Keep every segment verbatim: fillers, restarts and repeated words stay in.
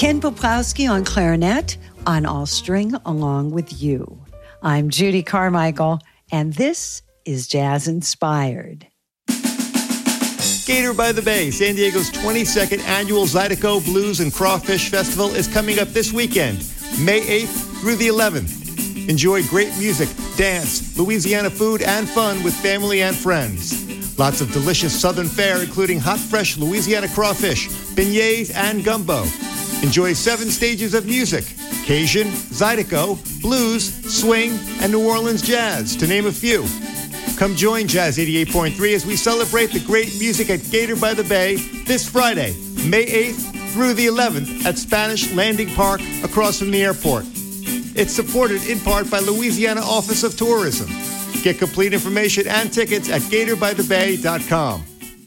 Ken Poplowski on clarinet, on all string along with you. I'm Judy Carmichael, and this is Jazz Inspired. Gator by the Bay, San Diego's twenty-second annual Zydeco Blues and Crawfish Festival is coming up this weekend, May eighth through the eleventh. Enjoy great music, dance, Louisiana food, and fun with family and friends. Lots of delicious southern fare, including hot, fresh Louisiana crawfish, beignets, and gumbo. Enjoy seven stages of music: Cajun, Zydeco, blues, swing, and New Orleans jazz, to name a few. Come join Jazz eighty-eight point three as we celebrate the great music at Gator by the Bay this Friday, May eighth through the eleventh at Spanish Landing Park across from the airport. It's supported in part by Louisiana Office of Tourism. Get complete information and tickets at gator by the bay dot com.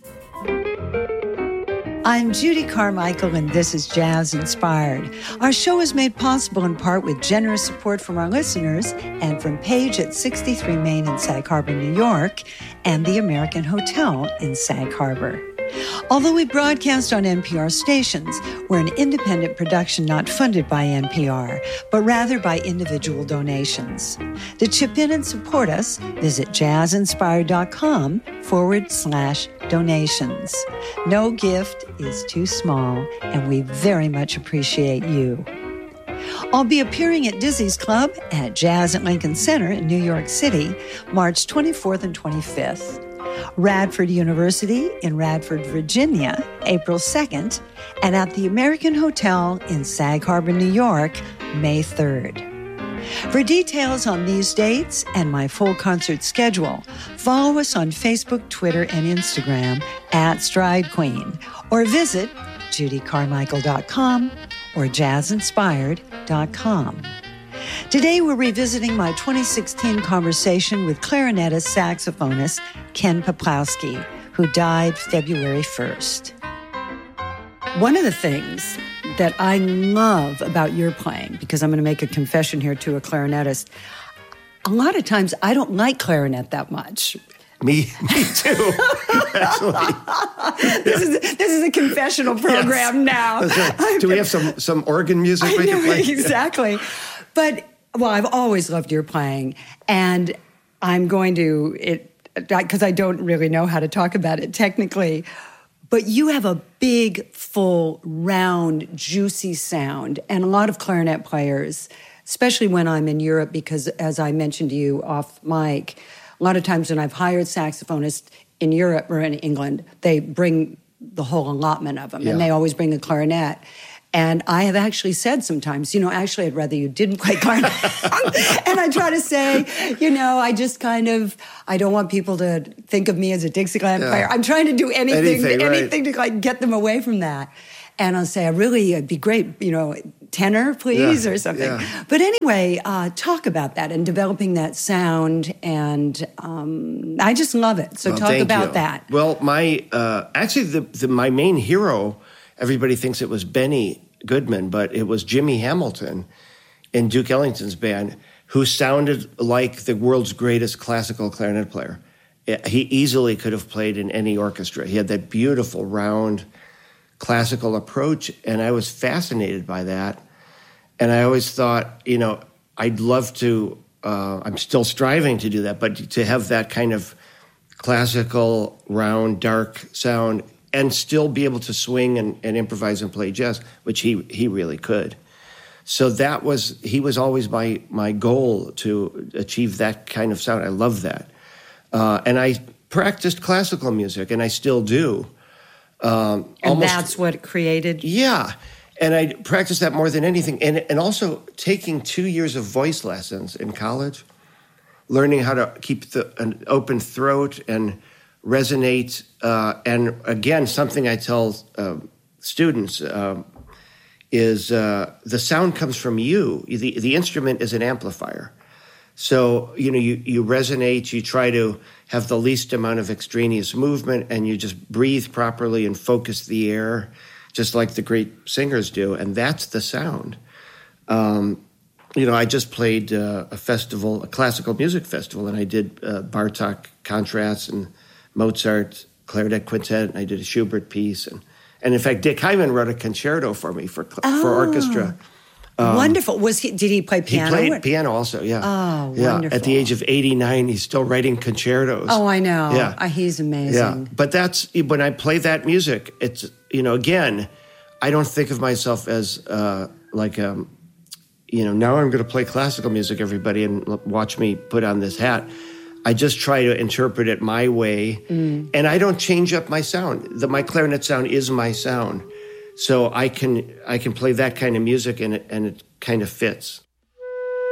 I'm Judy Carmichael, and this is Jazz Inspired. Our show is made possible in part with generous support from our listeners and from Page at sixty-three Main in Sag Harbor, New York, and the American Hotel in Sag Harbor. Although we broadcast on N P R stations, we're an independent production not funded by N P R, but rather by individual donations. To chip in and support us, visit jazzinspired.com forward slash donations. No gift is too small, and we very much appreciate you. I'll be appearing at Dizzy's Club at Jazz at Lincoln Center in New York City, March twenty-fourth and twenty-fifth. Radford University in Radford, Virginia, April second, and at the American Hotel in Sag Harbor, New York, May third. For details on these dates and my full concert schedule, follow us on Facebook, Twitter, and Instagram at Stride Queen, or visit judy carmichael dot com or jazz inspired dot com. Today, we're revisiting my twenty sixteen conversation with clarinetist saxophonist Ken Poplowski, who died February first. One of the things that I love about your playing, because I'm going to make a confession here to a clarinetist, a lot of times I don't like clarinet that much. Me, me too, actually. this, is, this is a confessional program yes. now. That's right. Do we have some, some organ music I we can know, play? Exactly. But, well, I've always loved your playing, and I'm going to, it because I don't really know how to talk about it technically, but you have a big, full, round, juicy sound, and a lot of clarinet players, especially when I'm in Europe, because as I mentioned to you off mic, a lot of times when I've hired saxophonists in Europe or in England, they bring the whole allotment of them, yeah. and they always bring a clarinet. And I have actually said sometimes, you know, actually, I'd rather you didn't play clarinet. And I try to say, you know, I just kind of, I don't want people to think of me as a Dixieland yeah. player. I'm trying to do anything, anything, anything right. to like get them away from that. And I'll say, I really, it'd be great, you know, tenor, please, yeah. or something. Yeah. But anyway, uh, talk about that and developing that sound. And um, I just love it. So well, talk about you. that. Well, my, uh, actually, the, the my main hero, everybody thinks it was Benny Goodman, but it was Jimmy Hamilton in Duke Ellington's band, who sounded like the world's greatest classical clarinet player. He easily could have played in any orchestra. He had that beautiful, round, classical approach, and I was fascinated by that. And I always thought, you know, I'd love to, uh, I'm still striving to do that, but to have that kind of classical, round, dark sound and still be able to swing and, and improvise and play jazz, which he he really could. So that was, he was always my my goal, to achieve that kind of sound. I love that. Uh, and I practiced classical music, and I still do. Um, and almost, that's what created? Yeah. And I practiced that more than anything. And, and also taking two years of voice lessons in college, learning how to keep the, an open throat and resonate. Uh, and again, something I tell uh, students uh, is uh, the sound comes from you. The, the instrument is an amplifier. So, you know, you, you resonate, you try to have the least amount of extraneous movement, and you just breathe properly and focus the air, just like the great singers do, and that's the sound. Um, you know, I just played uh, a festival, a classical music festival, and I did uh, Bartok contrasts and Mozart clarinet quintet, and I did a Schubert piece, and And in fact, Dick Hyman wrote a concerto for me for Oh. for orchestra. Um, wonderful. Was he? Did he play piano? He played piano also. Yeah. Oh, yeah. wonderful. At the age of eighty-nine, he's still writing concertos. Oh, I know. Yeah. Uh, he's amazing. Yeah. But that's when I play that music. It's you know again, I don't think of myself as uh, like um, you know now I'm going to play classical music, everybody, and l- watch me put on this hat. I just try to interpret it my way, mm. and I don't change up my sound. The, my clarinet sound is my sound. So I can I can play that kind of music and it and it kind of fits.